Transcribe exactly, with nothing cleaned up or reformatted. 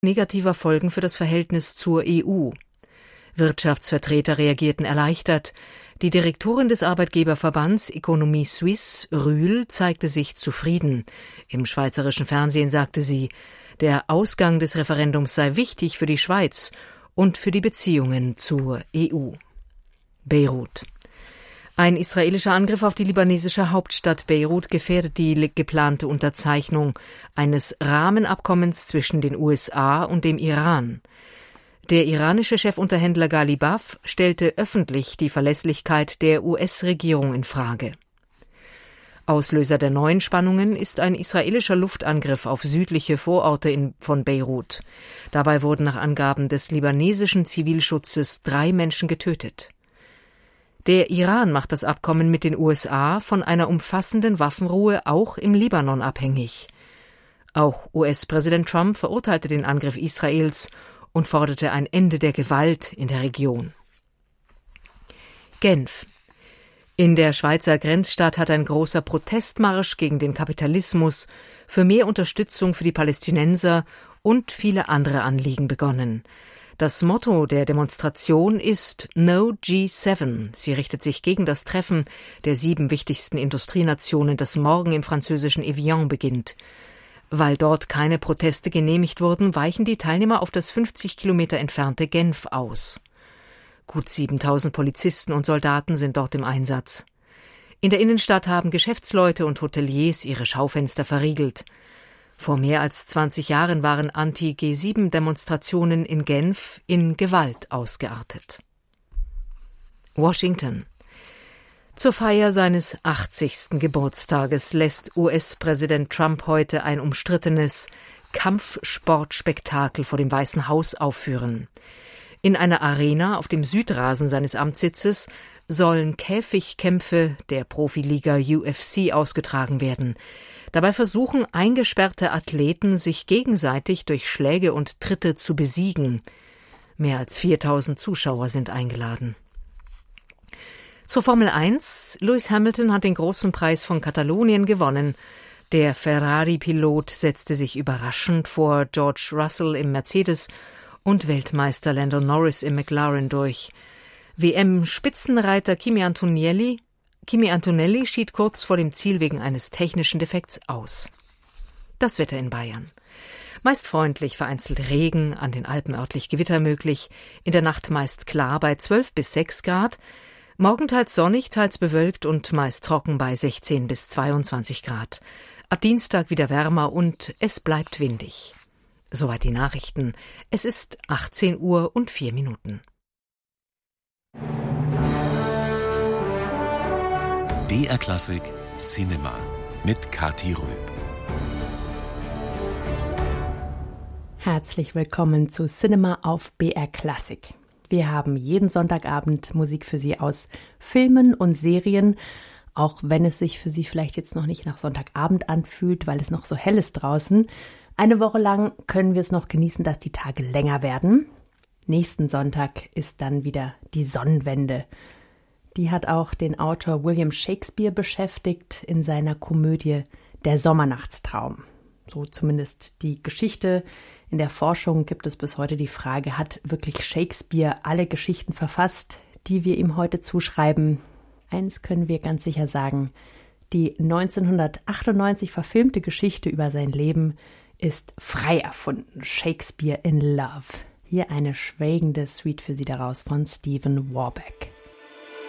negativer Folgen für das Verhältnis zur E U. Wirtschaftsvertreter reagierten erleichtert. Die Direktorin des Arbeitgeberverbands Economie Suisse, Rühl, zeigte sich zufrieden. Im schweizerischen Fernsehen sagte sie, der Ausgang des Referendums sei wichtig für die Schweiz und für die Beziehungen zur E U. Beirut. Ein israelischer Angriff auf die libanesische Hauptstadt Beirut gefährdet die geplante Unterzeichnung eines Rahmenabkommens zwischen den U S A und dem Iran. Der iranische Chefunterhändler Ghalibaf stellte öffentlich die Verlässlichkeit der U S-Regierung in Frage. Auslöser der neuen Spannungen ist ein israelischer Luftangriff auf südliche Vororte in, von Beirut. Dabei wurden nach Angaben des libanesischen Zivilschutzes drei Menschen getötet. Der Iran macht das Abkommen mit den U S A von einer umfassenden Waffenruhe auch im Libanon abhängig. Auch U S-Präsident Trump verurteilte den Angriff Israels und forderte ein Ende der Gewalt in der Region. Genf. In der Schweizer Grenzstadt hat ein großer Protestmarsch gegen den Kapitalismus für mehr Unterstützung für die Palästinenser und viele andere Anliegen begonnen. Das Motto der Demonstration ist No G sieben. Sie richtet sich gegen das Treffen der sieben wichtigsten Industrienationen, das morgen im französischen Evian beginnt. Weil dort keine Proteste genehmigt wurden, weichen die Teilnehmer auf das fünfzig Kilometer entfernte Genf aus. Gut siebentausend Polizisten und Soldaten sind dort im Einsatz. In der Innenstadt haben Geschäftsleute und Hoteliers ihre Schaufenster verriegelt. Vor mehr als zwanzig Jahren waren Anti-G sieben Demonstrationen in Genf in Gewalt ausgeartet. Washington. Zur Feier seines achtzigsten Geburtstages lässt U S-Präsident Trump heute ein umstrittenes Kampfsportspektakel vor dem Weißen Haus aufführen. In einer Arena auf dem Südrasen seines Amtssitzes sollen Käfigkämpfe der Profiliga U F C ausgetragen werden. Dabei versuchen eingesperrte Athleten, sich gegenseitig durch Schläge und Tritte zu besiegen. Mehr als viertausend Zuschauer sind eingeladen. Zur Formel eins. Lewis Hamilton hat den großen Preis von Katalonien gewonnen. Der Ferrari-Pilot setzte sich überraschend vor George Russell im Mercedes und Weltmeister Lando Norris im McLaren durch. W M-Spitzenreiter Kimi Antonelli Kimi Antonelli schied kurz vor dem Ziel wegen eines technischen Defekts aus. Das Wetter in Bayern. Meist freundlich, vereinzelt Regen, an den Alpen örtlich Gewitter möglich, in der Nacht meist klar bei zwölf bis sechs Grad, morgen teils sonnig, teils bewölkt und meist trocken bei sechzehn bis zweiundzwanzig Grad. Ab Dienstag wieder wärmer und es bleibt windig. Soweit die Nachrichten. Es ist achtzehn Uhr und vier Minuten. B R Klassik Cinema mit Kathi Röb. Herzlich willkommen zu Cinema auf B R Klassik. Wir haben jeden Sonntagabend Musik für Sie aus Filmen und Serien, auch wenn es sich für Sie vielleicht jetzt noch nicht nach Sonntagabend anfühlt, weil es noch so hell ist draußen. Eine Woche lang können wir es noch genießen, dass die Tage länger werden. Nächsten Sonntag ist dann wieder die Sonnenwende. Die hat auch den Autor William Shakespeare beschäftigt in seiner Komödie Der Sommernachtstraum. So zumindest die Geschichte. In der Forschung gibt es bis heute die Frage, hat wirklich Shakespeare alle Geschichten verfasst, die wir ihm heute zuschreiben? Eins können wir ganz sicher sagen, die neunzehnhundertachtundneunzig verfilmte Geschichte über sein Leben ist frei erfunden. Shakespeare in Love. Hier eine schwelgende Suite für Sie daraus von Stephen Warbeck.